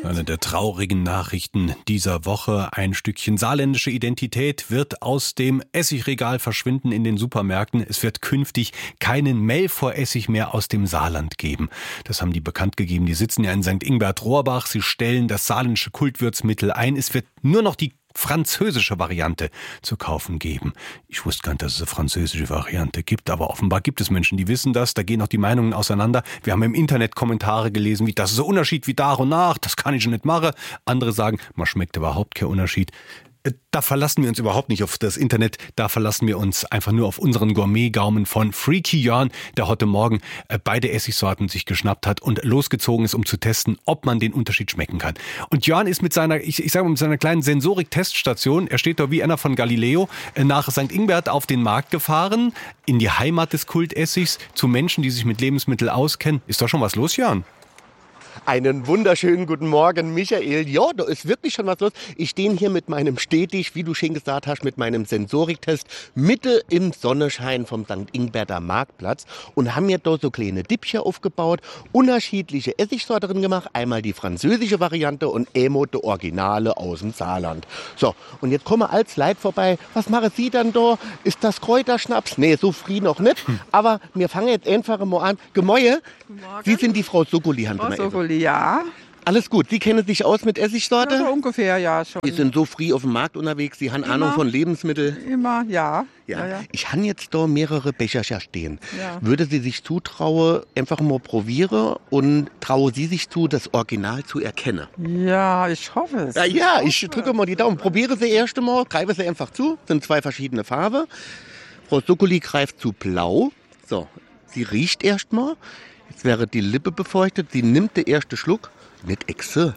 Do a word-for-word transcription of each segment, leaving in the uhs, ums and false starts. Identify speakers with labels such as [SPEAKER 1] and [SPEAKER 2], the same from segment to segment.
[SPEAKER 1] Eine der traurigen Nachrichten dieser Woche. Ein Stückchen saarländische Identität wird aus dem Essigregal verschwinden in den Supermärkten. Es wird künftig keinen Melfor-Essig mehr aus dem Saarland geben. Das haben die bekannt gegeben. Die sitzen ja in Sankt Ingbert-Rohrbach. Sie stellen das saarländische Kultwürzmittel ein. Es wird nur noch die französische Variante zu kaufen geben. Ich wusste gar nicht, dass es eine französische Variante gibt, aber offenbar gibt es Menschen, die wissen das. Da gehen auch die Meinungen auseinander. Wir haben im Internet Kommentare gelesen, wie das ist so ein Unterschied wie da und nach, das kann ich schon nicht machen. Andere sagen, man schmeckt überhaupt kein Unterschied. Da verlassen wir uns überhaupt nicht auf das Internet, da verlassen wir uns einfach nur auf unseren Gourmet-Gaumen von Freaky Jörn, der heute Morgen beide Essigsorten sich geschnappt hat und losgezogen ist, um zu testen, ob man den Unterschied schmecken kann. Und Jörn ist mit seiner, ich, ich sage mal, mit seiner kleinen Sensorik-Teststation, er steht da wie einer von Galileo, nach Sankt Ingbert auf den Markt gefahren, in die Heimat des Kultessigs, zu Menschen, die sich mit Lebensmitteln auskennen. Ist da schon was los, Jörn?
[SPEAKER 2] Einen wunderschönen guten Morgen, Michael. Ja, da ist wirklich schon was los. Ich stehe hier mit meinem stetig, wie du schon gesagt hast, mit meinem Sensoriktest Mitte im Sonnenschein vom Sankt Ingberter Marktplatz und haben mir da so kleine Dippchen aufgebaut, unterschiedliche Essigsorten drin gemacht. Einmal die französische Variante und einmal die Originale aus dem Saarland. So, und jetzt kommen wir als Leid vorbei. Was machen Sie dann da? Ist das Kräuterschnaps? Nee, so früh noch nicht. Aber wir fangen jetzt einfach mal an. Gemäue, Sie sind die Frau Sokoli, haben Sie mal
[SPEAKER 3] Ja.
[SPEAKER 2] Alles gut. Sie kennen sich aus mit Essigsorte?
[SPEAKER 3] Ja, so ungefähr, ja schon.
[SPEAKER 2] Sie sind so früh auf dem Markt unterwegs, Sie haben
[SPEAKER 3] Immer.
[SPEAKER 2] Ahnung von Lebensmitteln.
[SPEAKER 3] Immer, ja.
[SPEAKER 2] Ja.
[SPEAKER 3] ja, ja.
[SPEAKER 2] Ich habe jetzt da mehrere Becher stehen.
[SPEAKER 3] Ja.
[SPEAKER 2] Würde Sie sich zutrauen, einfach mal probieren und trauen Sie sich zu, das Original zu erkennen?
[SPEAKER 3] Ja, ich hoffe es.
[SPEAKER 2] Ja, ja, ich drücke mal die Daumen. Probiere Sie erst einmal, greife Sie einfach zu. Das sind zwei verschiedene Farben. Frau Sokoli greift zu blau. So, sie riecht erst mal. Jetzt wäre die Lippe befeuchtet. Sie nimmt den ersten Schluck. Nicht Exe.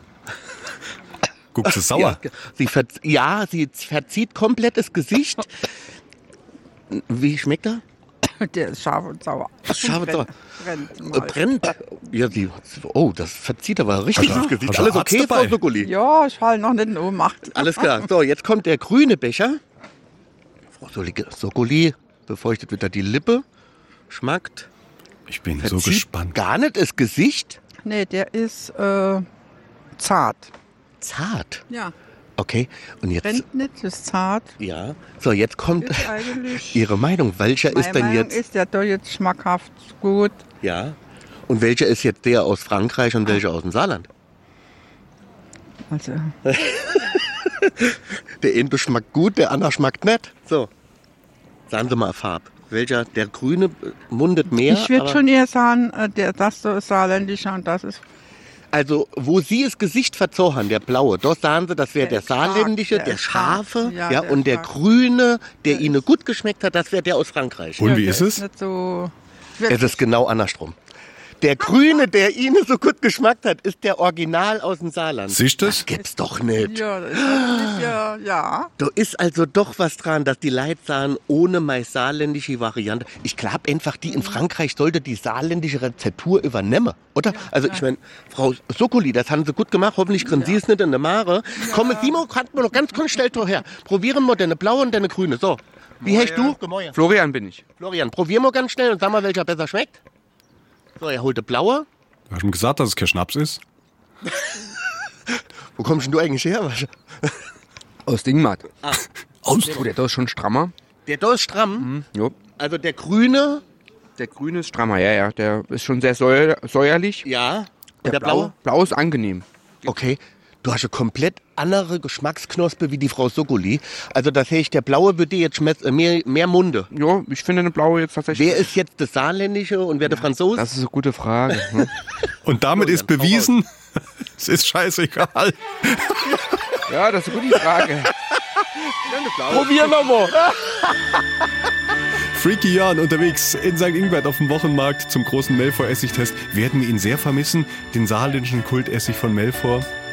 [SPEAKER 1] Guckt sie sauer?
[SPEAKER 2] Ja, sie verz- ja, sie verzieht komplett das Gesicht. Wie schmeckt er?
[SPEAKER 3] Der ist scharf und sauer.
[SPEAKER 2] Scharf und sauer.
[SPEAKER 3] Brennt.
[SPEAKER 2] Äh,
[SPEAKER 3] mal.
[SPEAKER 2] Brennt. Ja, sie, oh, das verzieht aber richtig
[SPEAKER 1] Also,
[SPEAKER 2] das Gesicht.
[SPEAKER 1] also
[SPEAKER 2] Alles
[SPEAKER 1] Arzt
[SPEAKER 2] okay,
[SPEAKER 1] dabei.
[SPEAKER 2] Frau Sokoli?
[SPEAKER 3] Ja, ich fall noch nicht in Ohnmacht.
[SPEAKER 2] Alles klar. So, jetzt kommt der grüne Becher. Frau Sokoli befeuchtet wieder die Lippe. Schmeckt.
[SPEAKER 1] Ich bin
[SPEAKER 2] Verzieht
[SPEAKER 1] so gespannt.
[SPEAKER 2] gar nicht das Gesicht.
[SPEAKER 3] Nee, der ist äh, zart.
[SPEAKER 2] Zart.
[SPEAKER 3] Ja.
[SPEAKER 2] Okay. Und jetzt.
[SPEAKER 3] Brennt nicht, ist zart.
[SPEAKER 2] Ja. So, jetzt kommt
[SPEAKER 3] Ist eigentlich.
[SPEAKER 2] Ihre Meinung. Welcher ist
[SPEAKER 3] Meine
[SPEAKER 2] denn
[SPEAKER 3] Meinung
[SPEAKER 2] jetzt?
[SPEAKER 3] ist der doch jetzt schmackhaft gut.
[SPEAKER 2] Ja. Und welcher ist jetzt der aus Frankreich und welcher aus dem Saarland?
[SPEAKER 3] Also,
[SPEAKER 2] Der eine schmeckt gut, der andere schmeckt nicht. So. Sagen Sie mal eine Farbe. Welcher? Der grüne mundet mehr.
[SPEAKER 3] ich würde
[SPEAKER 2] aber-
[SPEAKER 3] schon eher sagen, äh, der, das so ist saarländischer und das ist.
[SPEAKER 2] Also, wo Sie das Gesicht verzogen, der blaue, dort sagen Sie, das wäre der,
[SPEAKER 3] Der ist stark,
[SPEAKER 2] saarländische,
[SPEAKER 3] der
[SPEAKER 2] der,
[SPEAKER 3] ist stark.
[SPEAKER 2] scharfe.
[SPEAKER 3] Ja,
[SPEAKER 2] Ja,
[SPEAKER 3] der
[SPEAKER 2] und
[SPEAKER 3] ist
[SPEAKER 2] der
[SPEAKER 3] stark.
[SPEAKER 2] grüne, der
[SPEAKER 3] Der
[SPEAKER 2] Ihnen
[SPEAKER 3] ist-
[SPEAKER 2] gut geschmeckt hat, das wäre der aus Frankreich.
[SPEAKER 1] Und wie
[SPEAKER 3] der
[SPEAKER 1] ist es?
[SPEAKER 3] Nicht so.
[SPEAKER 2] Es ist genau andersrum. Der grüne, der Ihnen so gut geschmeckt hat, ist der Original aus dem Saarland.
[SPEAKER 1] Siehst du
[SPEAKER 2] Das
[SPEAKER 1] das?
[SPEAKER 2] gibt's doch nicht.
[SPEAKER 3] Ja, das ist natürlich, ja, ja.
[SPEAKER 2] Da ist also doch was dran, dass die Leute sagen, ohne meine saarländische Variante. Ich glaube einfach, die in Frankreich sollte die saarländische Rezeptur übernehmen, oder? Also ich meine, Frau Sokoli, das haben Sie gut gemacht. Hoffentlich kriegen Sie es nicht in der Mare. Komm, Simon, kannst mir noch ganz kurz schnell her. Probieren wir deine blaue und deine grüne. So, wie heißt du? Gemäuer.
[SPEAKER 4] Florian bin ich.
[SPEAKER 2] Florian, probieren wir ganz schnell und sag mal, welcher besser schmeckt. So, er holt die blaue.
[SPEAKER 1] Du hast schon gesagt, dass es kein Schnaps ist.
[SPEAKER 2] Wo kommst denn du eigentlich her?
[SPEAKER 4] Aus Dingmark.
[SPEAKER 1] Aus.
[SPEAKER 4] Oh, der da ist schon strammer.
[SPEAKER 2] Der da ist stramm.
[SPEAKER 4] Mhm. Jo.
[SPEAKER 2] Also der grüne,
[SPEAKER 4] Der grüne ist strammer, ja, ja. Der ist schon sehr säuer, säuerlich.
[SPEAKER 2] ja. Und
[SPEAKER 4] Der,
[SPEAKER 2] der blaue?
[SPEAKER 4] Blau ist angenehm.
[SPEAKER 2] Okay. Du hast eine komplett andere Geschmacksknospe wie die Frau Sokoli. Also das heißt, der blaue würde jetzt schmeckt, äh, mehr, mehr Munde.
[SPEAKER 4] Ja, ich finde eine blaue jetzt tatsächlich.
[SPEAKER 2] Wer ist jetzt das Saarländische und wer der Franzose?
[SPEAKER 4] Das ist eine gute Frage. Ne?
[SPEAKER 1] Und damit ist bewiesen, es ist scheißegal.
[SPEAKER 4] Ja, das ist eine gute Frage.
[SPEAKER 2] Probieren wir mal.
[SPEAKER 1] Freaky Jörn unterwegs in Sankt Ingbert auf dem Wochenmarkt zum großen Melfor-Essigtest. Werden wir ihn sehr vermissen, den saarländischen Kultessig von Melfor.